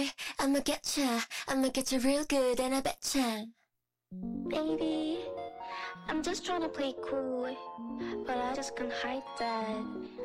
boy, I'ma get ya real good and I betcha. Baby, I'm just trying to play cool, but I just can't hide that